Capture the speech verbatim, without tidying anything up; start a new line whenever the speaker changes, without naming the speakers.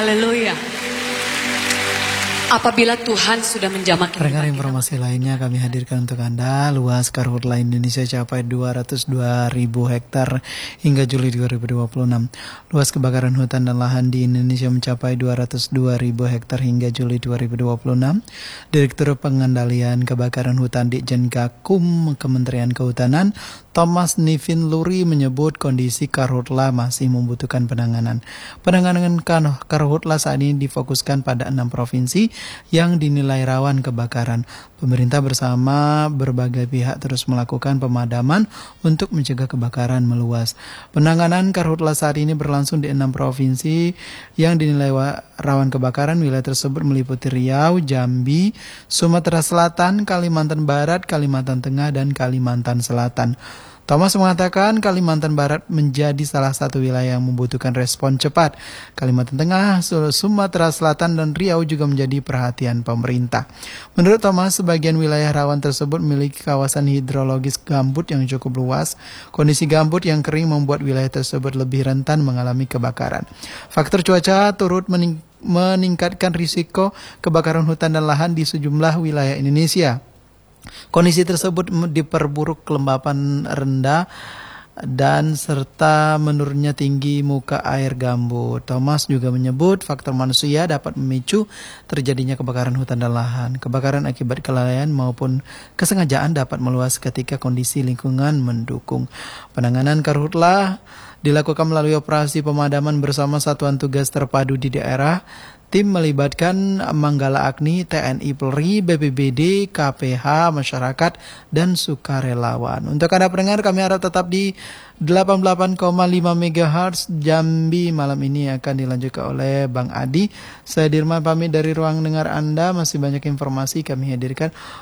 Haleluya. Apabila Tuhan sudah menjamah
Pendengar, informasi lainnya kami hadirkan untuk Anda. Luas karhutla Indonesia capai dua ratus dua ribu hektar hingga Juli dua ribu dua puluh enam. Luas kebakaran hutan dan lahan di Indonesia mencapai dua ratus dua ribu hektar hingga Juli dua ribu dua puluh enam. Direktur Pengendalian Kebakaran Hutan Ditjen Gakum Kementerian Kehutanan Thomas Nivin Luri menyebut kondisi karhutla masih membutuhkan penanganan. Penanganan karhutla saat ini difokuskan pada enam provinsi yang dinilai rawan kebakaran. Pemerintah bersama berbagai pihak terus melakukan pemadaman untuk mencegah kebakaran meluas. Penanganan karhutla saat ini berlangsung di enam provinsi yang dinilai rawan kebakaran. Wilayah tersebut meliputi Riau, Jambi, Sumatera Selatan, Kalimantan Barat, Kalimantan Tengah, dan Kalimantan Selatan. Thomas mengatakan Kalimantan Barat menjadi salah satu wilayah yang membutuhkan respon cepat. Kalimantan Tengah, Sumatera Selatan, dan Riau juga menjadi perhatian pemerintah. Menurut Thomas, sebagian wilayah rawan tersebut memiliki kawasan hidrologis gambut yang cukup luas. Kondisi gambut yang kering membuat wilayah tersebut lebih rentan mengalami kebakaran. Faktor cuaca turut mening- meningkatkan risiko kebakaran hutan dan lahan di sejumlah wilayah Indonesia. Kondisi tersebut diperburuk kelembapan rendah dan serta menurunnya tinggi muka air gambut. Thomas juga menyebut faktor manusia dapat memicu terjadinya kebakaran hutan dan lahan. Kebakaran akibat kelalaian maupun kesengajaan dapat meluas ketika kondisi lingkungan mendukung. Penanganan karhutla dilakukan melalui operasi pemadaman bersama satuan tugas terpadu di daerah. Tim melibatkan Manggala Agni, T N I Polri, B P B D, K P H, masyarakat, dan sukarelawan. Untuk Anda pendengar, kami harap tetap di delapan puluh delapan koma lima megahertz Jambi. Malam ini akan dilanjutkan oleh Bang Adi. Saya Dirman pamit dari ruang dengar Anda. Masih banyak informasi kami hadirkan